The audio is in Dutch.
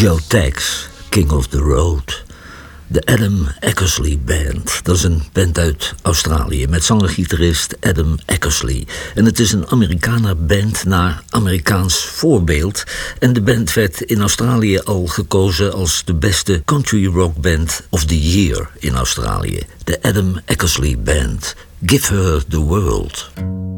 Joe Tex, King of the Road. De Adam Eckersley Band. Dat is een band uit Australië met zanger-gitarist Adam Eckersley. En het is een Americana-band naar Amerikaans voorbeeld. En de band werd in Australië al gekozen als de beste country rock band of the year in Australië. De Adam Eckersley Band. Give Her the World.